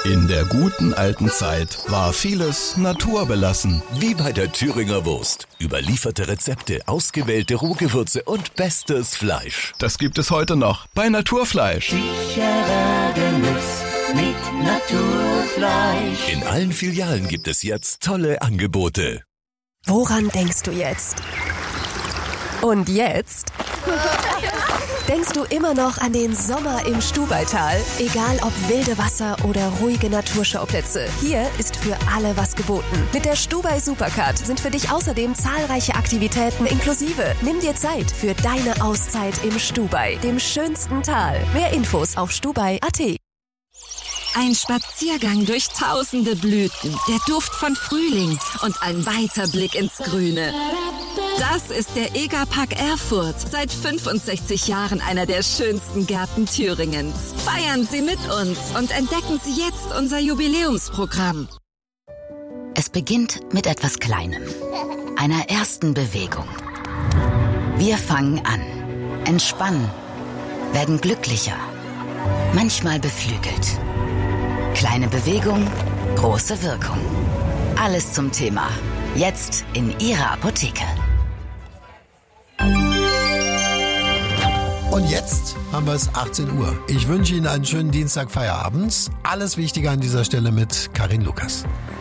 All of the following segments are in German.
In der guten alten Zeit war vieles naturbelassen. Wie bei der Thüringer Wurst. Überlieferte Rezepte, ausgewählte Rohgewürze und bestes Fleisch. Das gibt es heute noch bei Naturfleisch. Sicherer Genuss mit Naturfleisch. In allen Filialen gibt es jetzt tolle Angebote. Woran denkst du jetzt? Und jetzt? Denkst du immer noch an den Sommer im Stubaital? Egal ob wilde Wasser oder ruhige Naturschauplätze, hier ist für alle was geboten. Mit der Stubai Supercard sind für dich außerdem zahlreiche Aktivitäten inklusive. Nimm dir Zeit für deine Auszeit im Stubai, dem schönsten Tal. Mehr Infos auf stubai.at. Ein Spaziergang durch tausende Blüten, der Duft von Frühling und ein weiter Blick ins Grüne. Das ist der EGA-Park Erfurt. Seit 65 Jahren einer der schönsten Gärten Thüringens. Feiern Sie mit uns und entdecken Sie jetzt unser Jubiläumsprogramm. Es beginnt mit etwas Kleinem, einer ersten Bewegung. Wir fangen an, entspannen, werden glücklicher, manchmal beflügelt. Kleine Bewegung, große Wirkung. Alles zum Thema. Jetzt in Ihrer Apotheke. Und jetzt haben wir es 18 Uhr. Ich wünsche Ihnen einen schönen Dienstag Feierabend. Alles Wichtige an dieser Stelle mit Karin Lukas.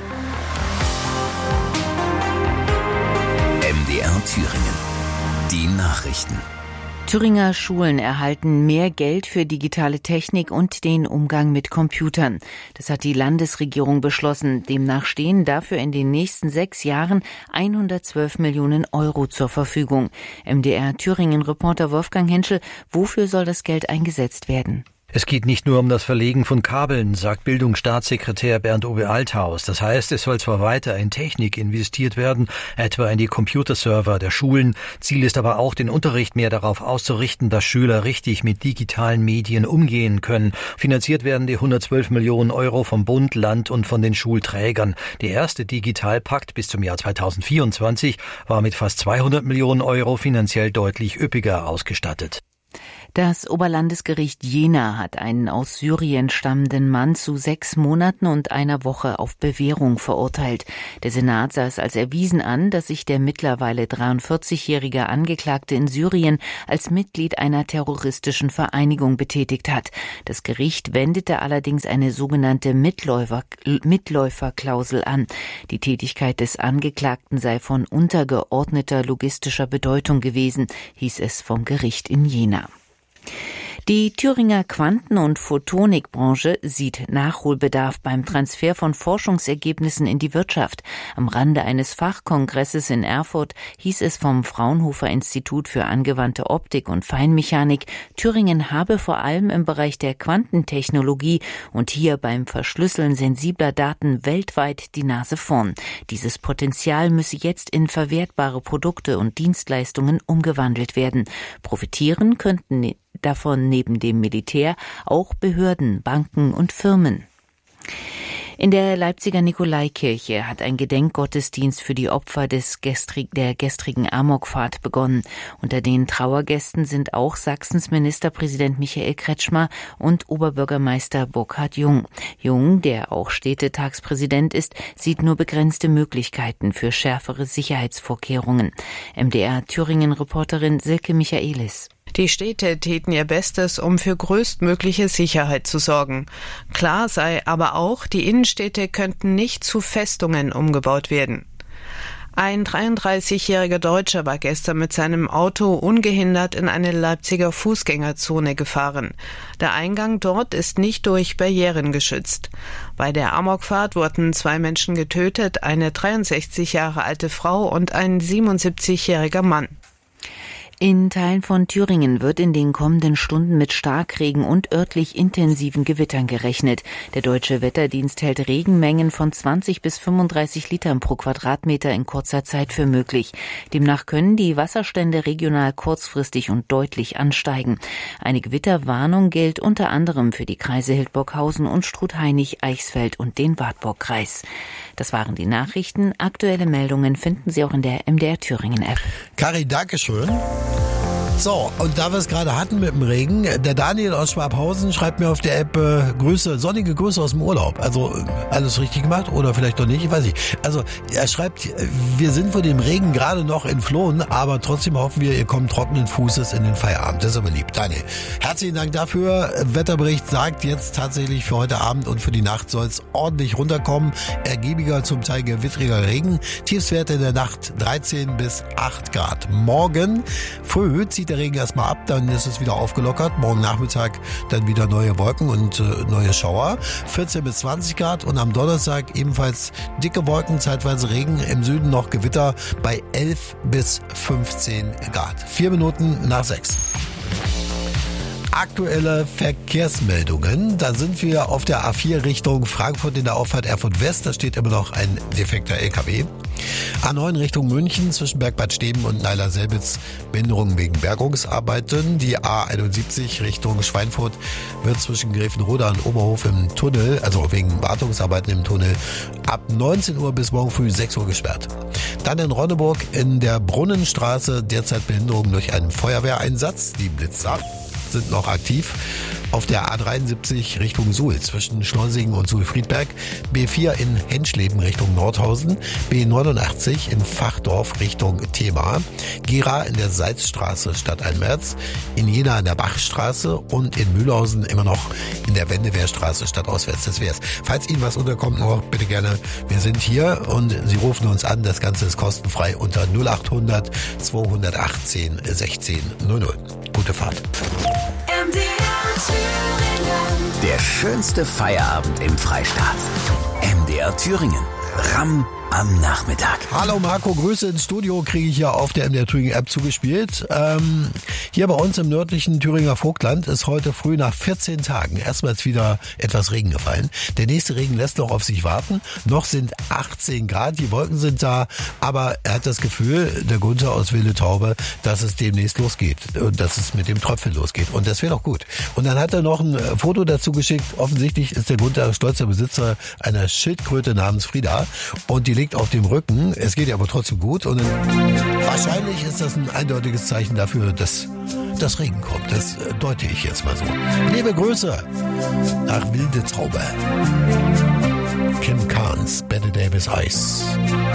MDR Thüringen. Die Nachrichten. Thüringer Schulen erhalten mehr Geld für digitale Technik und den Umgang mit Computern. Das hat die Landesregierung beschlossen. Demnach stehen dafür in den nächsten 6 Jahren 112 Millionen Euro zur Verfügung. MDR Thüringen-Reporter Wolfgang Henschel, wofür soll das Geld eingesetzt werden? Es geht nicht nur um das Verlegen von Kabeln, sagt Bildungsstaatssekretär Bernd-Owe Althaus. Das heißt, es soll zwar weiter in Technik investiert werden, etwa in die Computerserver der Schulen. Ziel ist aber auch, den Unterricht mehr darauf auszurichten, dass Schüler richtig mit digitalen Medien umgehen können. Finanziert werden die 112 Millionen Euro vom Bund, Land und von den Schulträgern. Der erste Digitalpakt bis zum Jahr 2024 war mit fast 200 Millionen Euro finanziell deutlich üppiger ausgestattet. Das Oberlandesgericht Jena hat einen aus Syrien stammenden Mann zu 6 Monaten und einer Woche auf Bewährung verurteilt. Der Senat sah es als erwiesen an, dass sich der mittlerweile 43-jährige Angeklagte in Syrien als Mitglied einer terroristischen Vereinigung betätigt hat. Das Gericht wendete allerdings eine sogenannte Mitläuferklausel an. Die Tätigkeit des Angeklagten sei von untergeordneter logistischer Bedeutung gewesen, hieß es vom Gericht in Jena. Die Thüringer Quanten- und Photonikbranche sieht Nachholbedarf beim Transfer von Forschungsergebnissen in die Wirtschaft. Am Rande eines Fachkongresses in Erfurt hieß es vom Fraunhofer Institut für angewandte Optik und Feinmechanik, Thüringen habe vor allem im Bereich der Quantentechnologie und hier beim Verschlüsseln sensibler Daten weltweit die Nase vorn. Dieses Potenzial müsse jetzt in verwertbare Produkte und Dienstleistungen umgewandelt werden. Profitieren könnten davon neben dem Militär auch Behörden, Banken und Firmen. In der Leipziger Nikolaikirche hat ein Gedenkgottesdienst für die Opfer der gestrigen Amokfahrt begonnen. Unter den Trauergästen sind auch Sachsens Ministerpräsident Michael Kretschmer und Oberbürgermeister Burkhard Jung. Jung, der auch Städtetagspräsident ist, sieht nur begrenzte Möglichkeiten für schärfere Sicherheitsvorkehrungen. MDR Thüringen-Reporterin Silke Michaelis. Die Städte täten ihr Bestes, um für größtmögliche Sicherheit zu sorgen. Klar sei aber auch, die Innenstädte könnten nicht zu Festungen umgebaut werden. Ein 33-jähriger Deutscher war gestern mit seinem Auto ungehindert in eine Leipziger Fußgängerzone gefahren. Der Eingang dort ist nicht durch Barrieren geschützt. Bei der Amokfahrt wurden 2 Menschen getötet, eine 63 Jahre alte Frau und ein 77-jähriger Mann. In Teilen von Thüringen wird in den kommenden Stunden mit Starkregen und örtlich intensiven Gewittern gerechnet. Der Deutsche Wetterdienst hält Regenmengen von 20 bis 35 Litern pro Quadratmeter in kurzer Zeit für möglich. Demnach können die Wasserstände regional kurzfristig und deutlich ansteigen. Eine Gewitterwarnung gilt unter anderem für die Kreise Hildburghausen und Strutheinich, Eichsfeld und den Wartburgkreis. Das waren die Nachrichten. Aktuelle Meldungen finden Sie auch in der MDR Thüringen App. Kari, Dankeschön. So, und da wir es gerade hatten mit dem Regen, der Daniel aus Schwabhausen schreibt mir auf der App Grüße, sonnige Grüße aus dem Urlaub. Also alles richtig gemacht oder vielleicht doch nicht, ich weiß nicht. Also er schreibt, wir sind von dem Regen gerade noch entflohen, aber trotzdem hoffen wir, ihr kommt trockenen Fußes in den Feierabend. Das ist aber lieb. Daniel, herzlichen Dank dafür. Wetterbericht sagt jetzt tatsächlich für heute Abend und für die Nacht soll es ordentlich runterkommen. Ergiebiger, zum Teil gewittriger Regen. Tiefstwerte in der Nacht 13 bis 8 Grad. Morgen früh zieht der Regen erstmal ab, dann ist es wieder aufgelockert. Morgen Nachmittag dann wieder neue Wolken und neue Schauer. 14 bis 20 Grad und am Donnerstag ebenfalls dicke Wolken, zeitweise Regen. Im Süden noch Gewitter bei 11 bis 15 Grad. 4 Minuten nach 6. Aktuelle Verkehrsmeldungen. Da sind wir auf der A4 Richtung Frankfurt in der Auffahrt Erfurt West. Da steht immer noch ein defekter LKW. A9 Richtung München zwischen Bergbad Steben und Neiler-Selbitz Behinderungen wegen Bergungsarbeiten. Die A71 Richtung Schweinfurt wird zwischen Gräfenroda und Oberhof im Tunnel, also wegen Wartungsarbeiten im Tunnel, ab 19 Uhr bis morgen früh 6 Uhr gesperrt. Dann in Ronneburg in der Brunnenstraße derzeit Behinderungen durch einen Feuerwehreinsatz. Die Blitzer sind noch aktiv. Auf der A73 Richtung Suhl zwischen Schleusingen und Suhl-Friedberg, B4 in Henschleben Richtung Nordhausen, B89 in Fachdorf Richtung Thema, Gera in der Salzstraße stadteinwärts, in Jena in der Bachstraße und in Mühlhausen immer noch in der Wendewehrstraße stadtauswärts. Das wär's. Falls Ihnen was unterkommt, bitte gerne. Wir sind hier und Sie rufen uns an. Das Ganze ist kostenfrei unter 0800 218 16 00. Gute Fahrt. Der schönste Feierabend im Freistaat. MDR Thüringen. Ramm am Nachmittag. Hallo Marco, Grüße ins Studio kriege ich ja auf der MDR Thüringen App zugespielt. Hier bei uns im nördlichen Thüringer Vogtland ist heute früh nach 14 Tagen erstmals wieder etwas Regen gefallen. Der nächste Regen lässt noch auf sich warten. Noch sind 18 Grad, die Wolken sind da, aber er hat das Gefühl, der Gunther aus Wilde Taube, dass es demnächst losgeht und dass es mit dem Tröpfel losgeht. Und das wäre doch gut. Und dann hat er noch ein Foto dazu geschickt. Offensichtlich ist der Gunther stolzer Besitzer einer Schildkröte namens Frieda und die liegt auf dem Rücken. Es geht ihr aber trotzdem gut und wahrscheinlich ist das ein eindeutiges Zeichen dafür, dass das Regen kommt. Das deute ich jetzt mal so. Liebe Grüße nach Wilde Taube. Kim Carnes, Bette Davis Eis.